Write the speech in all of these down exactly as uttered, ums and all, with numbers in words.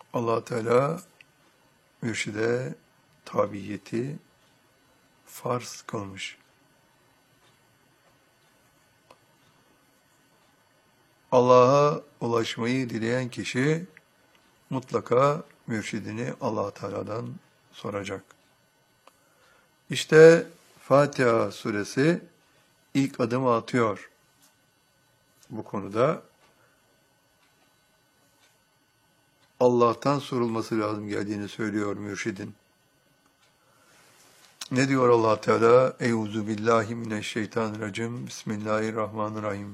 Allah Teala mürşide tabiyeti farz kılmış. Allah'a ulaşmayı dileyen kişi mutlaka mürşidini Allah Teala'dan soracak. İşte Fatiha suresi ilk adımı atıyor bu konuda. Allah'tan sorulması lazım geldiğini söylüyor mürşidin. Ne diyor Allah Teala? Euzu billahi mineşşeytanirracim. Bismillahirrahmanirrahim.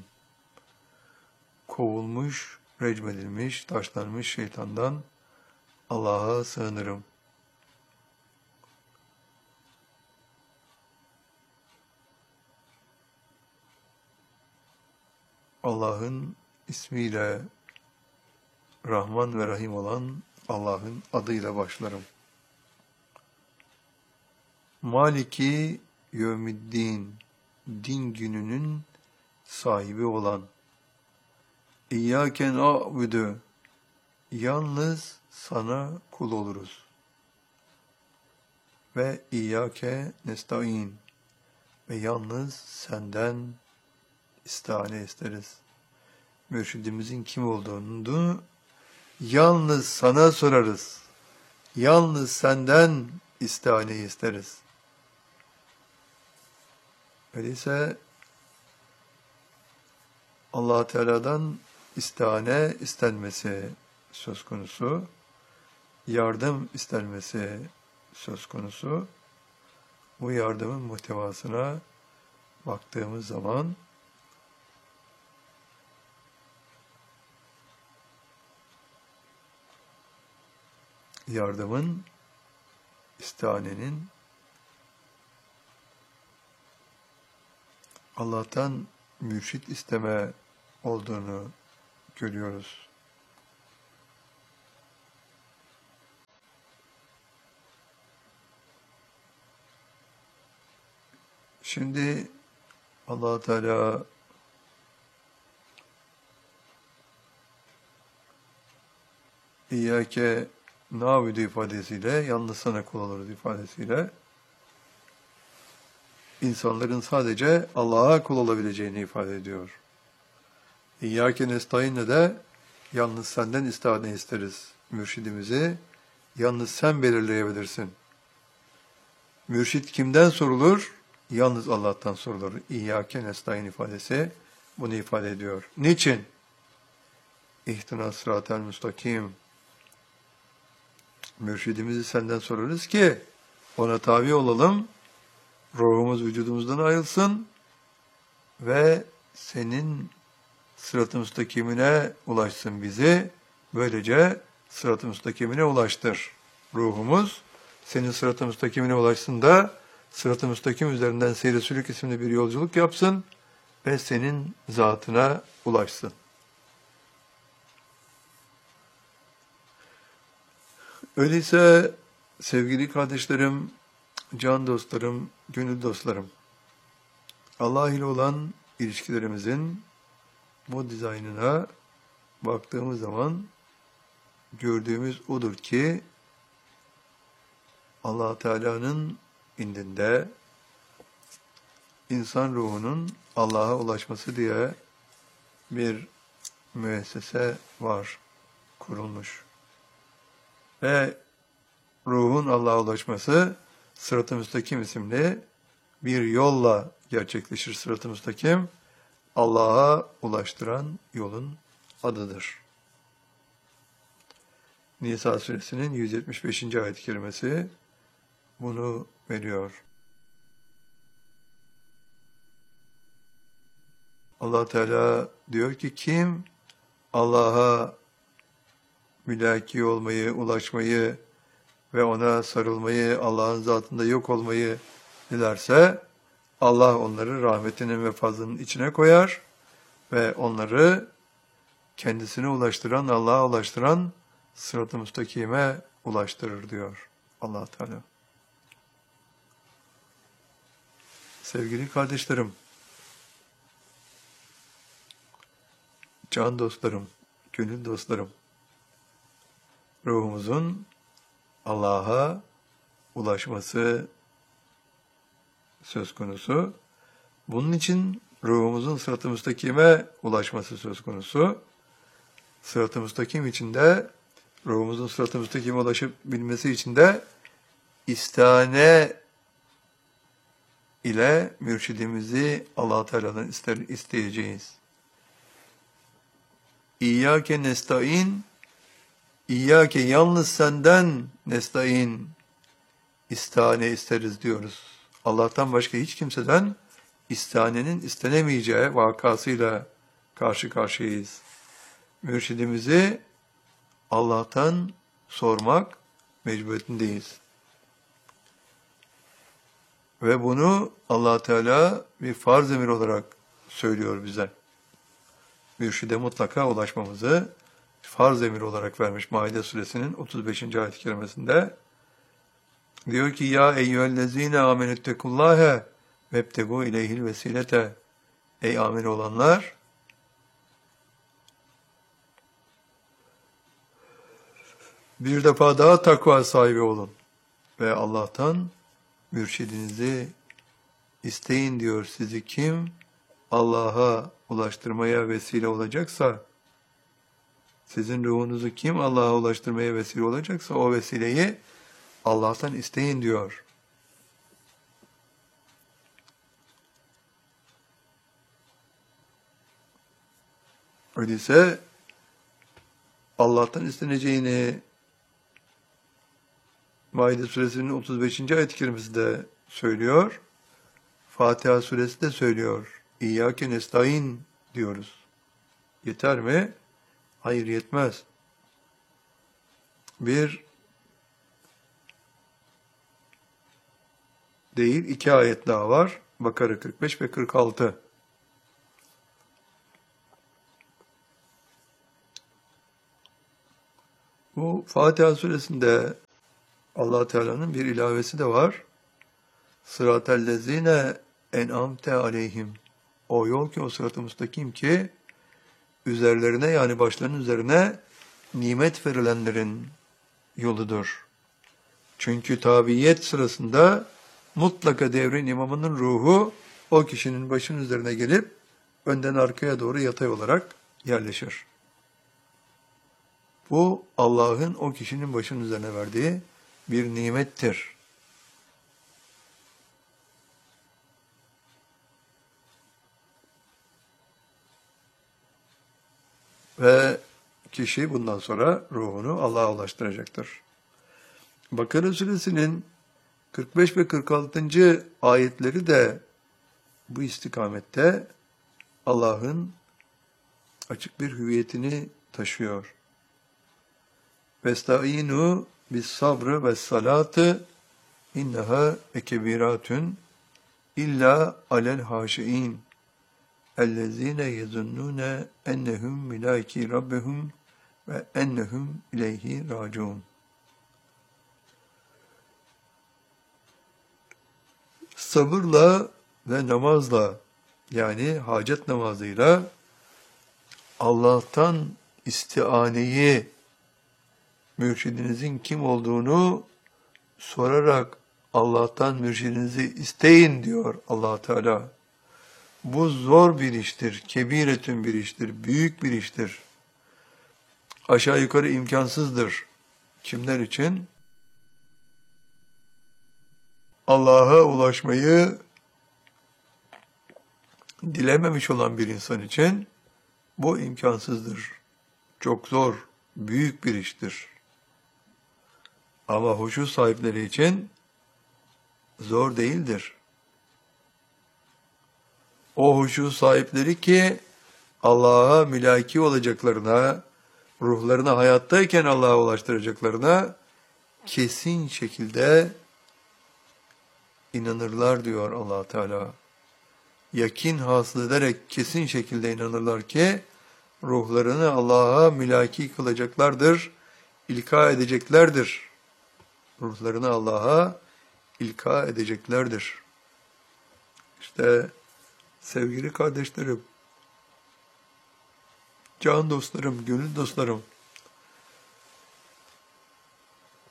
Kovulmuş, recmedilmiş, taşlanmış şeytandan Allah'a sığınırım. Allah'ın ismiyle Rahman ve Rahim olan Allah'ın adıyla başlarım. Maliki yevmiddin, din gününün sahibi olan. İyyâke na'budu, yalnız sana kul oluruz. Ve İyyâke nesta'in, ve yalnız senden istihane isteriz. Mürşidimizin kim olduğunu yalnız sana sorarız. Yalnız senden istihane isteriz. Öyleyse Allah Teala'dan istihane istenmesi söz konusu, yardım istenmesi söz konusu. Bu yardımın muhtevasına baktığımız zaman yardımın, istihanenin Allah'tan mürşit isteme olduğunu görüyoruz. Şimdi Allah Teala İyyâke na'budu ifadesiyle, yalnız sana kul oluruz ifadesiyle insanların sadece Allah'a kul olabileceğini ifade ediyor. İyyâke nestaîn'le de yalnız senden istihane isteriz. Mürşidimizi yalnız sen belirleyebilirsin. Mürşid kimden sorulur? Yalnız Allah'tan sorulur. İyyâke nestaîn ifadesi bunu ifade ediyor. Niçin? İhtinas sıratel müstakim. Mürşidimizi senden sorarız ki ona tabi olalım, ruhumuz vücudumuzdan ayrılsın ve senin sırat-ı müstakimine ulaşsın bizi. Böylece sırat-ı müstakimine ulaştır. Ruhumuz senin sırat-ı müstakimine ulaşsın da sırat-ı müstakim üzerinden seyr-i sülük isimli bir yolculuk yapsın ve senin zatına ulaşsın. Öyleyse sevgili kardeşlerim, can dostlarım, gönül dostlarım, Allah ile olan ilişkilerimizin bu dizaynına baktığımız zaman gördüğümüz odur ki Allah Teala'nın indinde insan ruhunun Allah'a ulaşması diye bir müessese var, kurulmuş. Ve ruhun Allah'a ulaşması Sırat-ı Müstakim isimli bir yolla gerçekleşir. Sırat-ı Müstakim Allah'a ulaştıran yolun adıdır. Nisa suresinin yüz yetmiş beşinci ayet-i kerimesi bunu veriyor. Allah Teala diyor ki kim Allah'a mülaki olmayı, ulaşmayı ve ona sarılmayı, Allah'ın zatında yok olmayı dilerse Allah onları rahmetinin ve fazlının içine koyar ve onları kendisine ulaştıran, Allah'a ulaştıran sırat-ı müstakime ulaştırır diyor Allah Teala. Sevgili kardeşlerim, can dostlarım, gönül dostlarım, ruhumuzun Allah'a ulaşması söz konusu. Bunun için ruhumuzun sırat-ı müstakime ulaşması söz konusu. Sırat-ı müstakim için de, ruhumuzun sırat-ı müstakime ulaşıp bilmesi için de istihane ile mürşidimizi Allah Teala'dan ister, isteyeceğiz. İyyâke nesta'in, İyyâke yalnız senden nesta'in, istihane isteriz diyoruz. Allah'tan başka hiç kimseden istihanenin istenemeyeceği vakasıyla karşı karşıyayız. Mürşidimizi Allah'tan sormak mecburiyetindeyiz. Ve bunu Allah Teala bir farz emir olarak söylüyor bize. Mürşide mutlaka ulaşmamızı farz emir olarak vermiş Maide suresinin otuz beşinci ayet-i kerimesinde. Diyor ki ya eyyühellezine amenüttekullâhe vebtegû ileyhil vesilete. Ey amin olanlar, bir defa daha takva sahibi olun ve Allah'tan mürşidinizi isteyin diyor. Sizi kim Allah'a ulaştırmaya vesile olacaksa, sizin ruhunuzu kim Allah'a ulaştırmaya vesile olacaksa o vesileyi Allah'tan isteyin diyor. Öyleyse Allah'tan isteneceğini Maide suresinin otuz beşinci ayet-i kerimesinde söylüyor. Fatiha suresi de söylüyor. İyyâke nestaîn diyoruz. Yeter mi? Hayır, yetmez. Bir değil, iki ayet daha var. Bakara kırk beş ve kırk altı. Bu Fatiha suresinde Allah Teala'nın bir ilavesi de var. Sıratellezine en'amte aleyhim. O yol ki, o sırat-ı müstakim ki üzerlerine, yani başlarının üzerine nimet verilenlerin yoludur. Çünkü tabiyet sırasında mutlaka devrin imamının ruhu o kişinin başının üzerine gelip önden arkaya doğru yatay olarak yerleşir. Bu Allah'ın o kişinin başının üzerine verdiği bir nimettir. Ve kişi bundan sonra ruhunu Allah'a ulaştıracaktır. Bakara suresinin kırk beş ve kırk altıncı ayetleri de bu istikamette Allah'ın açık bir hüviyetini taşıyor. Vestaînû bis sabrı ve salâtı inneha ekebiratun illa alel haşiin ellezîne yezunnûne ennehum milâiki rabbehum ve ennehum ileyhi râciûn. Sabırla ve namazla, yani hacet namazıyla Allah'tan istianeyi, mürşidinizin kim olduğunu sorarak Allah'tan mürşidinizi isteyin diyor Allah Teala. Bu zor bir iştir, kebiretün bir iştir, büyük bir iştir. Aşağı yukarı imkansızdır. Kimler için? Allah'a ulaşmayı dilememiş olan bir insan için bu imkansızdır. Çok zor, büyük bir iştir. Ama huşu sahipleri için zor değildir. O huşu sahipleri ki Allah'a mülaki olacaklarına, ruhlarını hayattayken Allah'a ulaştıracaklarına kesin şekilde inanırlar diyor Allah Teala. Yakin hasıl ederek kesin şekilde inanırlar ki ruhlarını Allah'a mülaki kılacaklardır, ilka edeceklerdir. Ruhlarını Allah'a ilka edeceklerdir. İşte sevgili kardeşlerim, can dostlarım, gönül dostlarım,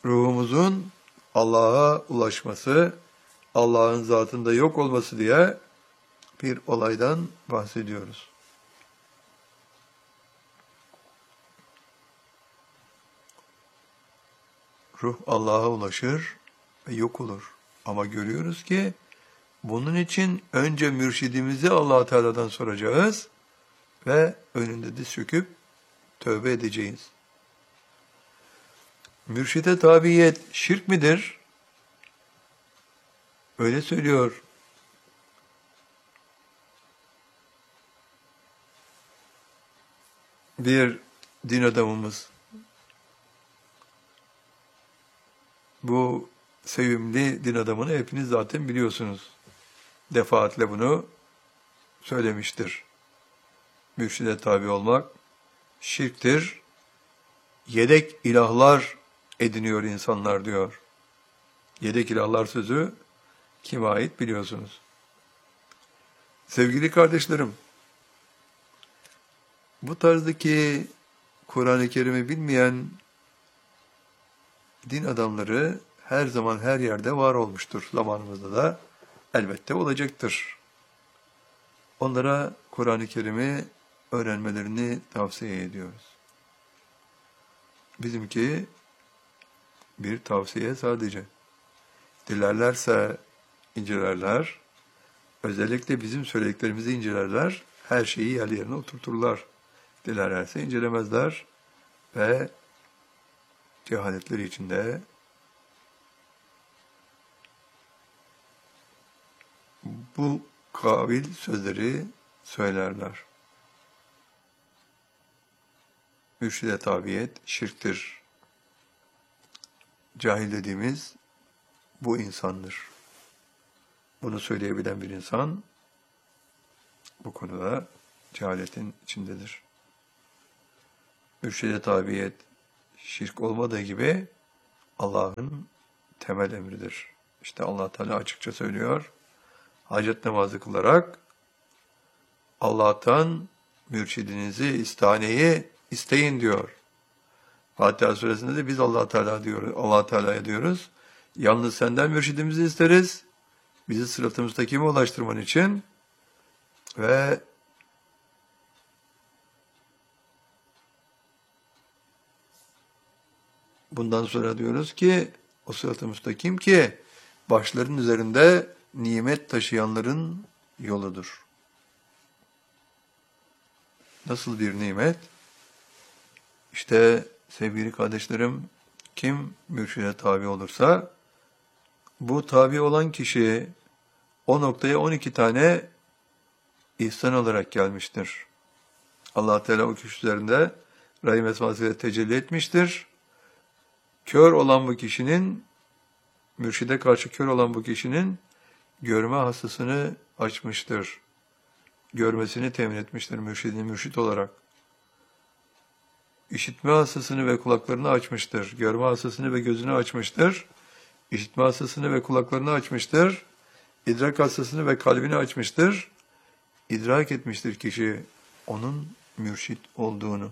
ruhumuzun Allah'a ulaşması, Allah'ın zatında yok olması diye bir olaydan bahsediyoruz. Ruh Allah'a ulaşır ve yok olur. Ama görüyoruz ki bunun için önce mürşidimizi Allah Teala'dan soracağız ve önünde diz çöküp tövbe edeceğiz. Mürşide tabiyet şirk midir? Öyle söylüyor. Bir din adamımız. Bu sevimli din adamını hepiniz zaten biliyorsunuz. Defaatle bunu söylemiştir. Mürşide tabi olmak şirktir. Yedek ilahlar ediniyor insanlar diyor. Yedek ilahlar sözü kime ait biliyorsunuz. Sevgili kardeşlerim, bu tarzdaki Kur'an-ı Kerim'i bilmeyen din adamları her zaman her yerde var olmuştur. Zamanımızda da elbette olacaktır. Onlara Kur'an-ı Kerim'i öğrenmelerini tavsiye ediyoruz. Bizimki bir tavsiye sadece. Dilerlerse incelerler, özellikle bizim söylediklerimizi incelerler, her şeyi yerli yerine oturturlar. Dilerlerse incelemezler ve cehaletleri içinde bu kabil sözleri söylerler. Mürşide tabiyet şirktir. Cahil dediğimiz bu insandır. Bunu söyleyebilen bir insan bu konuda cehaletin içindedir. Mürşide tabiyet şirk olmadığı gibi Allah'ın temel emridir. İşte Allah Teala açıkça söylüyor. Hacet namazı kılarak Allah'tan mürşidinizi, istaneyi isteyin diyor. Fatiha suresinde de biz Allah Teala diyoruz, Allah Teala'ya diyoruz. Yalnız senden mürşidimizi isteriz. Bizi sırat-ı müstakime ulaştırman için ve bundan sonra diyoruz ki o sırat-ı müstakim ki başların üzerinde nimet taşıyanların yoludur. Nasıl bir nimet? İşte sevgili kardeşlerim, kim mürşide tabi olursa bu tabi olan kişi o noktaya on iki tane ihsan olarak gelmiştir. Allah Teala o kişi üzerinde Rahim esmasıyla tecelli etmiştir. Kör olan bu kişinin, mürşide karşı kör olan bu kişinin görme hastasını açmıştır. Görmesini temin etmiştir mürşidini mürşit olarak. İşitme hastasını ve kulaklarını açmıştır. Görme hastasını ve gözünü açmıştır. İşitme hastasını ve kulaklarını açmıştır. İdrak hastasını ve kalbini açmıştır. İdrak etmiştir kişi onun mürşit olduğunu.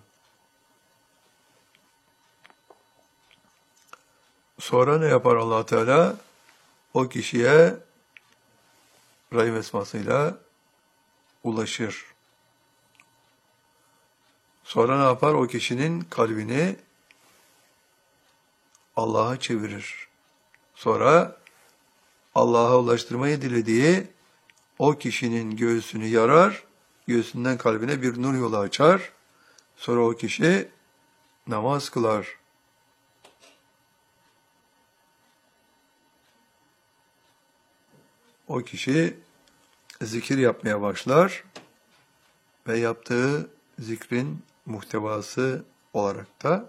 Sonra ne yapar Allah Teala? O kişiye Rahim esmasıyla ulaşır. Sonra ne yapar? O kişinin kalbini Allah'a çevirir. Sonra Allah'a ulaştırmayı dilediği o kişinin göğsünü yarar, göğsünden kalbine bir nur yolu açar. Sonra o kişi namaz kılar. O kişi zikir yapmaya başlar ve yaptığı zikrin muhtevası olarak da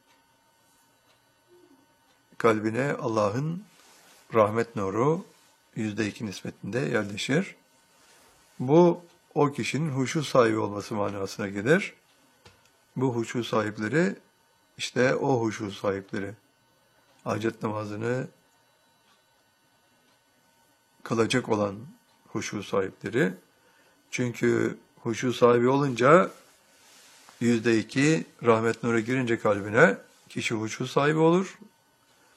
kalbine Allah'ın rahmet nuru yüzde iki nispetinde yerleşir. Bu o kişinin huşu sahibi olması manasına gelir. Bu huşu sahipleri işte o huşu sahipleri. Hacet namazını kılacak olan huşu sahipleri. Çünkü huşu sahibi olunca yüzde iki rahmet nuru girince kalbine kişi huşu sahibi olur.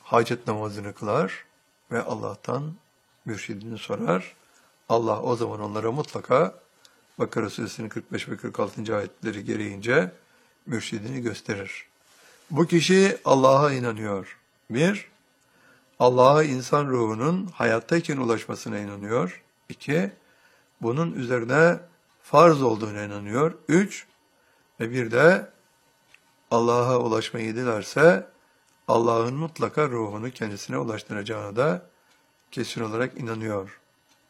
hacet namazını kılar ve Allah'tan mürşidini sorar. Allah o zaman onlara mutlaka Bakara Suresinin kırk beş ve kırk altıncı ayetleri gereğince mürşidini gösterir. Bu kişi Allah'a inanıyor. Bir, Allah'a insan ruhunun hayattayken ulaşmasına inanıyor. İki, bunun üzerine farz olduğuna inanıyor. Üç, ve bir de Allah'a ulaşmayı dilerse Allah'ın mutlaka ruhunu kendisine ulaştıracağına da kesin olarak inanıyor.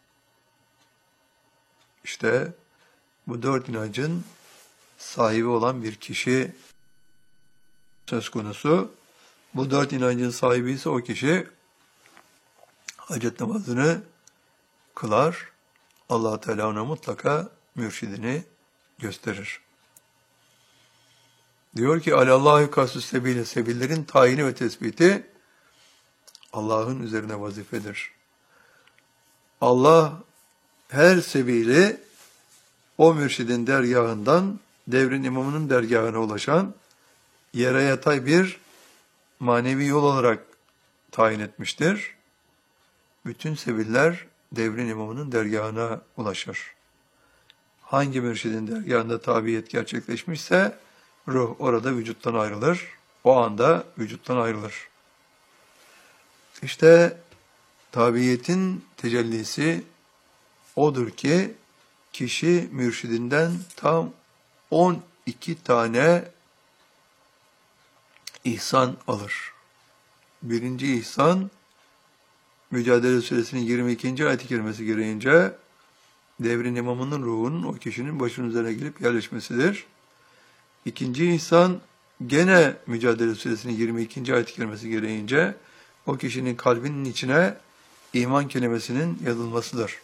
İşte bu dört inancın sahibi olan bir kişi söz konusu. Bu dört inancın sahibi ise o kişi hacet namazını kılar. Allah Teala ona mutlaka mürşidini gösterir. Diyor ki alallahu kasüs sebile, sebillerin tayini ve tespiti Allah'ın üzerine vazifedir. Allah her sebili o mürşidin dergahından devrin imamının dergahına ulaşan yere yatay bir manevi yol olarak tayin etmiştir. Bütün sebiller devrin imamının dergahına ulaşır. Hangi mürşidin dergahında tabiyet gerçekleşmişse ruh orada vücuttan ayrılır. O anda vücuttan ayrılır. İşte tabiyetin tecellisi odur ki kişi mürşidinden tam on iki tane ihsan alır. Birinci ihsan, Mücadele Suresinin yirmi ikinci ayet-i kerimesi gereğince devrin imamının ruhunun o kişinin başının üzerine gelip yerleşmesidir. İkinci ihsan, gene Mücadele Suresinin yirmi ikinci ayet-i kerimesi gereğince o kişinin kalbinin içine iman kelimesinin yazılmasıdır.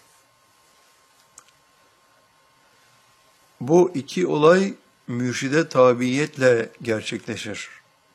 Bu iki olay mürşide tabiiyetle gerçekleşir.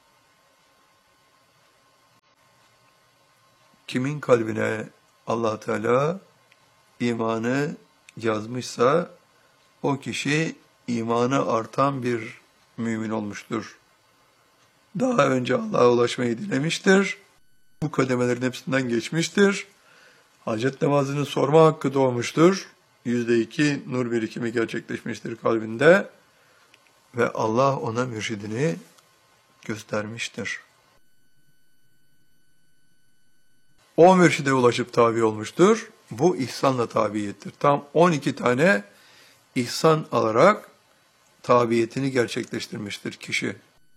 Kimin kalbine Allah Teala imanı yazmışsa o kişi imanı artan bir mümin olmuştur. Daha önce Allah'a ulaşmayı dilemiştir. Bu kademelerin hepsinden geçmiştir. Hacet namazını sorma hakkı doğmuştur. Yüzde iki nur birikimi gerçekleşmiştir kalbinde. Ve Allah ona mürşidini göstermiştir. O mürşide ulaşıp tabi olmuştur. Bu ihsanla tabiyettir. Tam on iki tane ihsan alarak tabiyetini gerçekleştirmiştir kişi.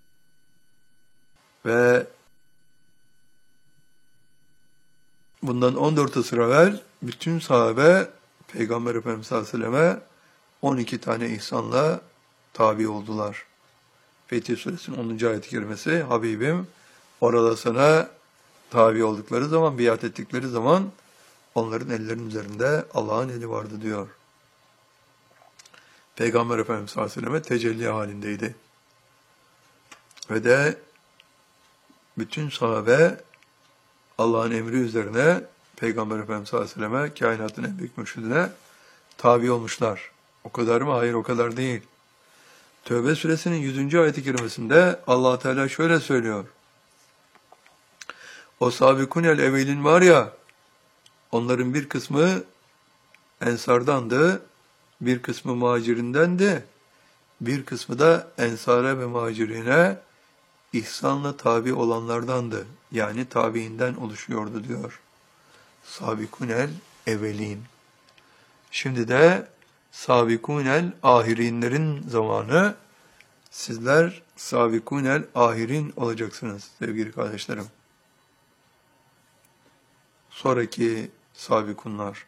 Ve bundan on dört asır evvel bütün sahabe Peygamber Efendimiz sallallahu aleyhi ve selleme on iki tane ihsanla tabi oldular. Fetih Suresinin onuncu ayet-i kerimesi, Habibim orada sana tabi oldukları zaman, biat ettikleri zaman onların ellerinin üzerinde Allah'ın eli vardı diyor. Peygamber Efendimiz sallallahu aleyhi ve selleme tecelli halindeydi. Ve de bütün sahabe Allah'ın emri üzerine Peygamber Efendimiz sallallahu aleyhi ve selleme, kainatın en büyük mürşidine tabi olmuşlar. O kadar mı? Hayır, o kadar değil. Tövbe suresinin yüzüncü ayet-i kerimesinde Allah Teala şöyle söylüyor. O sabikunel evvelin var ya, onların bir kısmı ensardandı, bir kısmı muhacirindendi, bir kısmı da ensara ve muhacirine ihsanla tabi olanlardandı. Yani tabiinden oluşuyordu diyor. Sabikunel evvelin. Şimdi de sabikunel ahirinlerin zamanı. Sizler sabikunel ahirin olacaksınız sevgili kardeşlerim. Sonraki sabikunlar.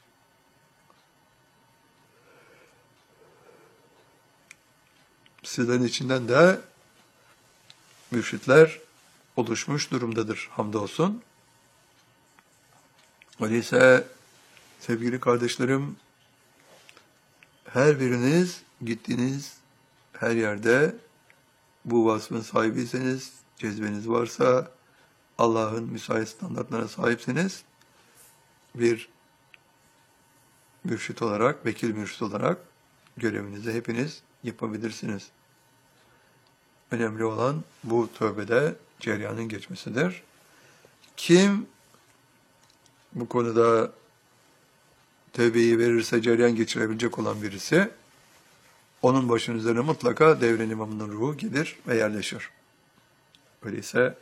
Sizlerin içinden de mürşitler oluşmuş durumdadır hamdolsun. Öyleyse sevgili kardeşlerim, her biriniz gittiğiniz her yerde bu vasfın sahibiyseniz, cezbeniz varsa, Allah'ın müsait standartlarına sahipseniz, bir mürşit olarak, vekil mürşit olarak görevinizi hepiniz yapabilirsiniz. Önemli olan bu tövbede cereyanın geçmesidir. Kim bu konuda tevbeyi verirse cereyan geçirebilecek olan birisi, onun başının üzerine mutlaka devrin imamının ruhu gelir ve yerleşir. Öyleyse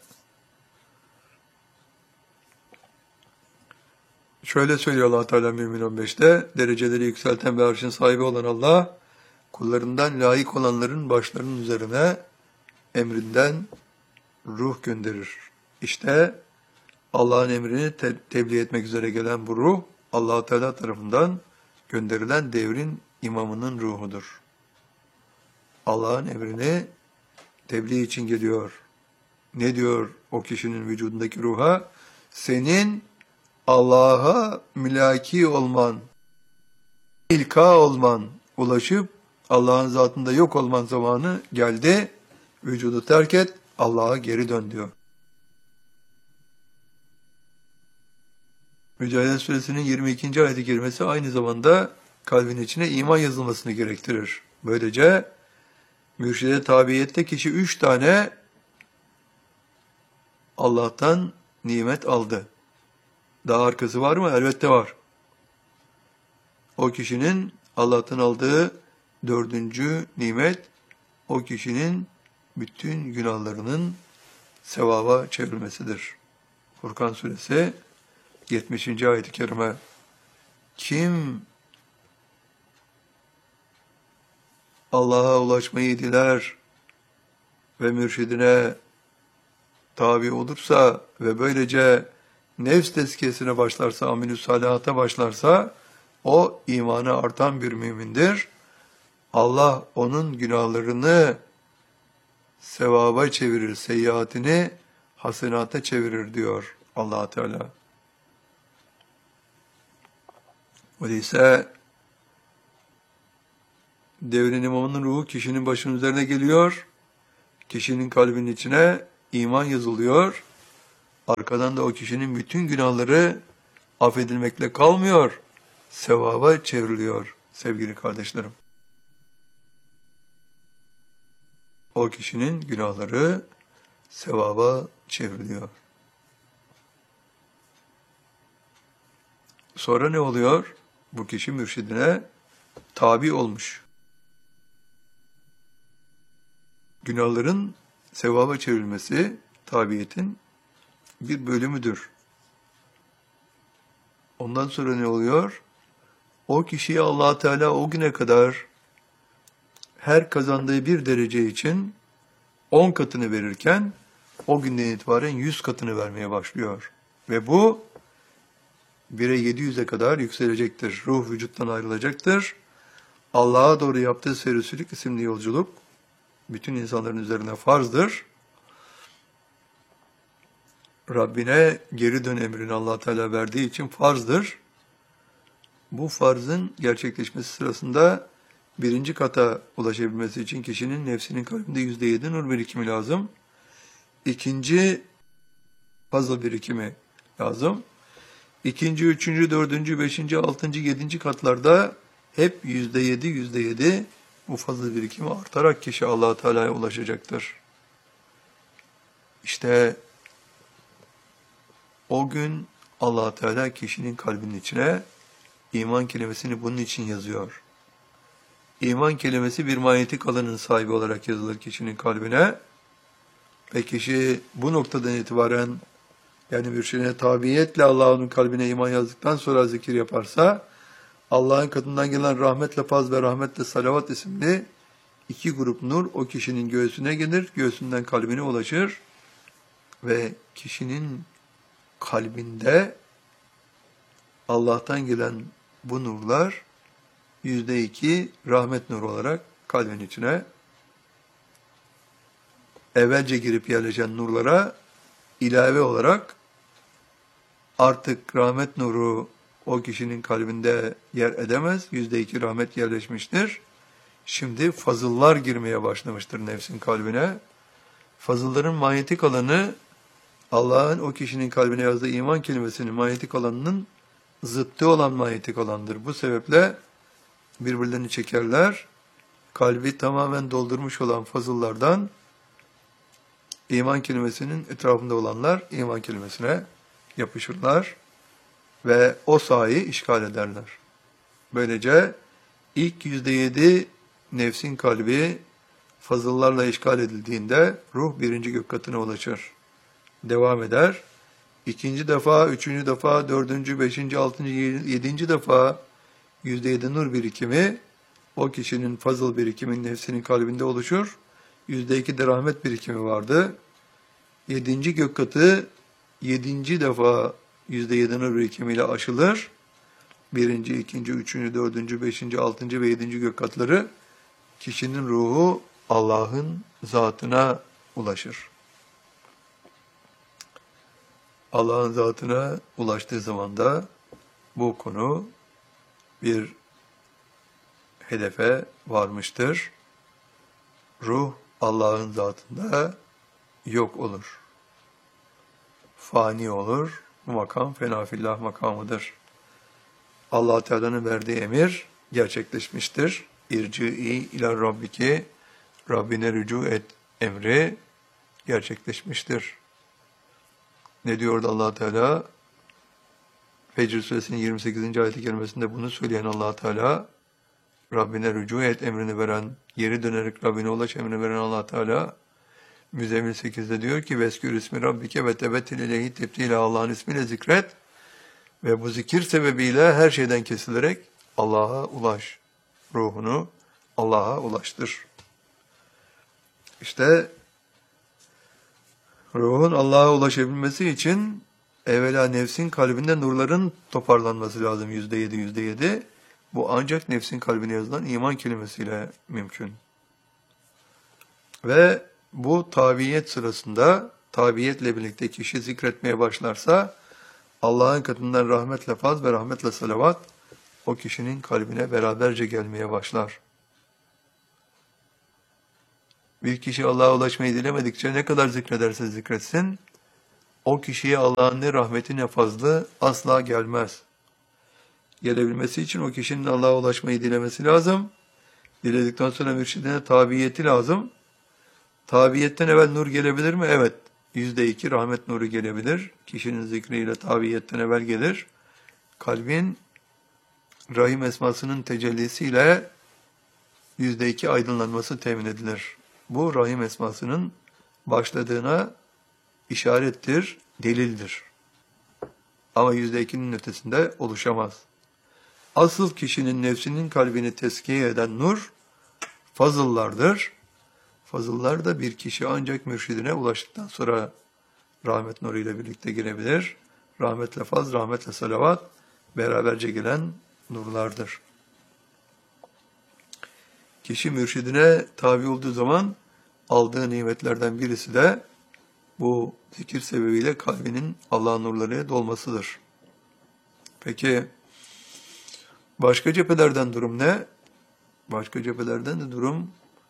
şöyle söylüyor Allah Teala Mümin on beşte, dereceleri yükselten ve arşın sahibi olan Allah, kullarından layık olanların başlarının üzerine emrinden ruh gönderir. İşte Allah'ın emrini te- tebliğ etmek üzere gelen bu ruh, Allah Teala tarafından gönderilen devrin imamının ruhudur. Allah'ın emrini tebliğ için geliyor. Ne diyor o kişinin vücudundaki ruha? Senin Allah'a mülaki olman, ilka olman, ulaşıp Allah'ın zatında yok olman zamanı geldi. Vücudu terk et, Allah'a geri dön diyor. Mücadele Suresinin yirmi ikinci ayet-i kerimesi aynı zamanda kalbin içine iman yazılmasını gerektirir. Böylece mürşide tabiyette kişi üç tane Allah'tan nimet aldı. Daha arkası var mı? Elbette var. O kişinin Allah'tan aldığı dördüncü nimet, o kişinin bütün günahlarının sevaba çevrilmesidir. Furkan Suresi yetmişinci ayet-i kerime. Kim Allah'a ulaşmayı diler ve mürşidine tabi olursa ve böylece nefs tezkiyesine başlarsa, amelü salihata başlarsa, o imanı artan bir mümindir. Allah onun günahlarını sevaba çevirir, seyyiatini hasenata çevirir diyor Allah Teala. Öyleyse devrin imamının ruhu kişinin başının üzerine geliyor, kişinin kalbinin içine iman yazılıyor, arkadan da o kişinin bütün günahları affedilmekle kalmıyor, sevaba çevriliyor sevgili kardeşlerim. O kişinin günahları sevaba çevriliyor. Sonra ne oluyor? Bu kişi mürşidine tabi olmuş. Günahların sevaba çevrilmesi tabiyetin bir bölümüdür. Ondan sonra ne oluyor? O kişiye Allah Teala o güne kadar her kazandığı bir derece için on katını verirken o günden itibaren yüz katını vermeye başlıyor. Ve bu bire yedi yüze kadar yükselecektir. Ruh vücuttan ayrılacaktır. Allah'a doğru yaptığı serüsülük isimli yolculuk bütün insanların üzerine farzdır. Rabbine geri dön emrini Allah Teala verdiği için farzdır. Bu farzın gerçekleşmesi sırasında birinci kata ulaşabilmesi için kişinin nefsinin kalbinde yüzde yedi nur birikimi lazım. İkinci fazla birikimi lazım. İkinci, üçüncü, dördüncü, beşinci, altıncı, yedinci katlarda hep yüzde yedi, yüzde yedi bu fazla birikimi artarak kişi Allah Teala'ya ulaşacaktır. İşte o gün Allah Teala kişinin kalbinin içine iman kelimesini bunun için yazıyor. İman kelimesi bir manyetik alanın sahibi olarak yazılır kişinin kalbine ve kişi bu noktadan itibaren yani mürşidine tabiiyetle Allah'ın kalbine iman yazdıktan sonra zikir yaparsa Allah'ın katından gelen rahmetle faz ve rahmetle salavat isimli iki grup nur o kişinin göğsüne gelir, göğsünden kalbine ulaşır ve kişinin kalbinde Allah'tan gelen bu nurlar yüzde iki rahmet nuru olarak kalbin içine evvelce girip yerleşen nurlara ilave olarak artık rahmet nuru o kişinin kalbinde yer edemez. Yüzde iki rahmet yerleşmiştir. Şimdi fazıllar girmeye başlamıştır nefsin kalbine. Fazılların manyetik alanı Allah'ın o kişinin kalbine yazdığı iman kelimesinin manyetik alanının zıttı olan manyetik alandır. Bu sebeple birbirlerini çekerler. Kalbi tamamen doldurmuş olan fazıllardan iman kelimesinin etrafında olanlar iman kelimesine yapışırlar ve o sahayı işgal ederler. Böylece ilk yüzde yedi nefsin kalbi fazıllarla işgal edildiğinde ruh birinci gök katına ulaşır. Devam eder. İkinci defa, üçüncü defa, dördüncü, beşinci, altıncı, yedinci defa yüzde yedi nur birikimi o kişinin fazıl birikimin nefsinin kalbinde oluşur. Yüzde iki de rahmet birikimi vardı. Yedinci gök katı yedinci defa yüzde yedi nur birikimiyle aşılır. Birinci, ikinci, üçüncü, dördüncü, beşinci, altıncı ve yedinci gök katları kişinin ruhu Allah'ın zatına ulaşır. Allah'ın zatına ulaştığı zaman da bu konu bir hedefe varmıştır. Ruh Allah'ın zatında yok olur. Fani olur. Bu makam fenafillah makamıdır. Allah Teala'nın verdiği emir gerçekleşmiştir. İrci'i ila rabbiki, Rabbine rücu et emri gerçekleşmiştir. Ne diyordu Allah Teala? Fecr suresinin yirmi sekizinci ayet-i kerimesinde bunu söyleyen Allah Teala, Rabbine rücu et emrini veren, geri dönerek Rabbine ulaş emrini veren Allah Teala, Müzzemmil sekizde diyor ki, Veskür ismi Rabbike ve tebettil ileyhi tebtile, Allah'ın ismiyle zikret ve bu zikir sebebiyle her şeyden kesilerek Allah'a ulaş. Ruhunu Allah'a ulaştır. İşte ruhun Allah'a ulaşabilmesi için evvela nefsin kalbinde nurların toparlanması lazım. Yüzde yedi, yüzde yedi. Bu ancak nefsin kalbine yazılan iman kelimesiyle mümkün. Ve bu tabiyet sırasında, tabiyetle birlikte kişi zikretmeye başlarsa, Allah'ın katından rahmetle faz ve rahmetle salavat o kişinin kalbine beraberce gelmeye başlar. Bir kişi Allah'a ulaşmayı dilemedikçe ne kadar zikrederse zikretsin, o kişiye Allah'ın ne rahmeti ne fazlı asla gelmez. Gelebilmesi için o kişinin Allah'a ulaşmayı dilemesi lazım. Diledikten sonra mürşidine tabiyeti lazım. Tabiyetten evvel nur gelebilir mi? Evet. Yüzde iki rahmet nuru gelebilir. Kişinin zikriyle tabiyetten evvel gelir. Kalbin Rahim esmasının tecellisiyle yüzde iki aydınlanması temin edilir. Bu Rahim esmasının başladığına işarettir, delildir. Ama yüzde ikinin ötesinde oluşamaz. Asıl kişinin nefsinin kalbini teskiye eden nur, fazıllardır. Fazıllar da bir kişi ancak mürşidine ulaştıktan sonra rahmet nuruyla birlikte girebilir. Rahmetle faz, rahmetle salavat beraberce gelen nurlardır. Kişi mürşidine tabi olduğu zaman aldığı nimetlerden birisi de bu zikir sebebiyle kalbinin Allah'ın nurlarıyla dolmasıdır. Peki başka cephelerden durum ne? Başka cephelerden de durum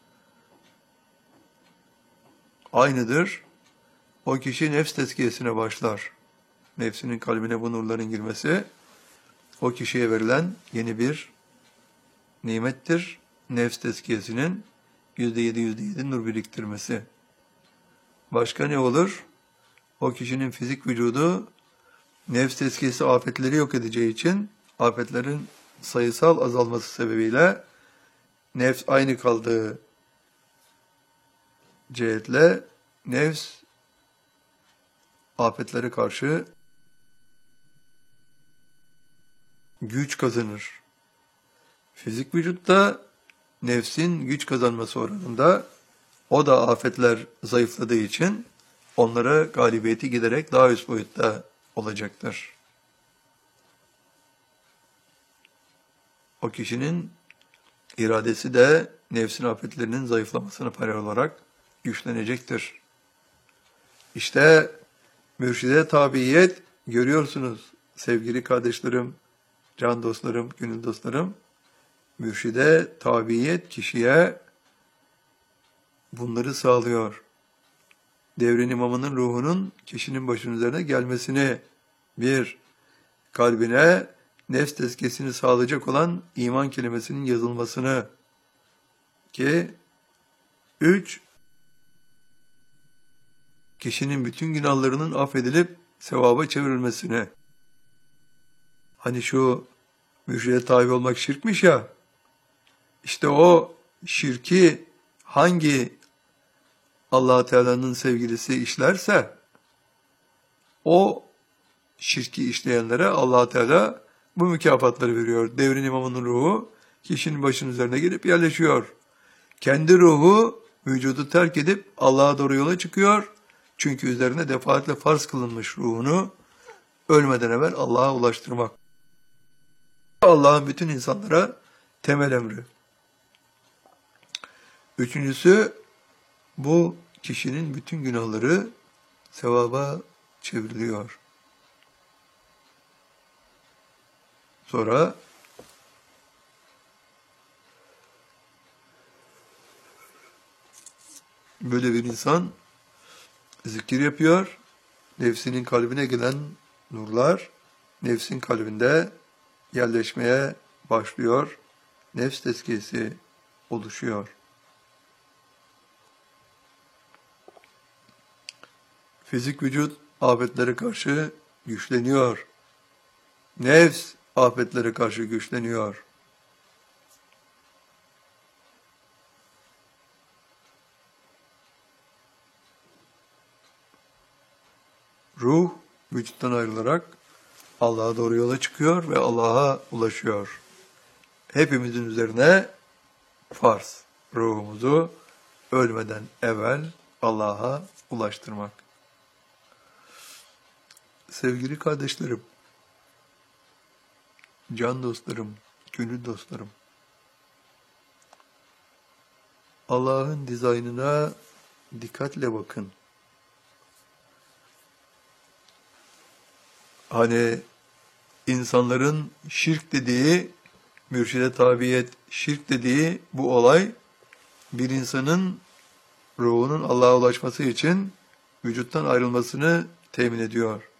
aynıdır. O kişi nefs tezkiyesine başlar. Nefsinin kalbine bu nurların girmesi o kişiye verilen yeni bir nimettir. Nefs tezkiyesinin yüzde yedi yüzde yedi nur biriktirmesi. Başka ne olur? O kişinin fizik vücudu nefs tezkiyesi afetleri yok edeceği için afetlerin sayısal azalması sebebiyle nefs aynı kaldığı cihetle nefs afetlere karşı güç kazanır. Fizik vücutta nefsin güç kazanması oranında o da afetler zayıfladığı için onlara galibiyeti giderek daha üst boyutta olacaktır. O kişinin iradesi de nefsin afetlerinin zayıflamasına paralel olarak güçlenecektir. İşte mürşide tabiyet görüyorsunuz sevgili kardeşlerim, can dostlarım, gönül dostlarım. Mürşide tabiyet kişiye bunları sağlıyor. Devrin imamının ruhunun kişinin başının üzerine gelmesini, bir, kalbine nefs tezkiyesini sağlayacak olan iman kelimesinin yazılmasını, ki, üç, kişinin bütün günahlarının affedilip sevaba çevrilmesine. Hani şu mürşide tabi olmak şirkmiş ya, işte o şirki hangi Allah Teala'nın sevgilisi işlerse, o şirki işleyenlere Allah Teala bu mükafatları veriyor. Devrin imamının ruhu kişinin başının üzerine gelip yerleşiyor. Kendi ruhu vücudu terk edip Allah'a doğru yola çıkıyor. Çünkü üzerine defaatle farz kılınmış ruhunu ölmeden evvel Allah'a ulaştırmak. Allah'ın bütün insanlara temel emri. Üçüncüsü, bu kişinin bütün günahları sevaba çevriliyor. Sonra böyle bir insan zikir yapıyor, nefsinin kalbine gelen nurlar nefsin kalbinde yerleşmeye başlıyor, nefs tezkiyesi oluşuyor. Fizik vücut afetlere karşı güçleniyor. Nefs afetlere karşı güçleniyor. Ruh vücuttan ayrılarak Allah'a doğru yola çıkıyor ve Allah'a ulaşıyor. Hepimizin üzerine farz ruhumuzu ölmeden evvel Allah'a ulaştırmak. Sevgili kardeşlerim, can dostlarım, gönül dostlarım, Allah'ın dizaynına dikkatle bakın. Hani insanların şirk dediği, mürşide tabiyet şirk dediği bu olay, bir insanın ruhunun Allah'a ulaşması için vücuttan ayrılmasını temin ediyor.